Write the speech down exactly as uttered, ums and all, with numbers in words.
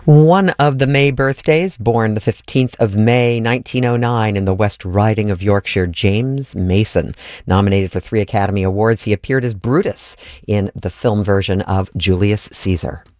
One of the May birthdays, born the fifteenth of May, nineteen oh nine, in the West Riding of Yorkshire, James Mason. Nominated for three Academy Awards, he appeared as Brutus in the film version of Julius Caesar.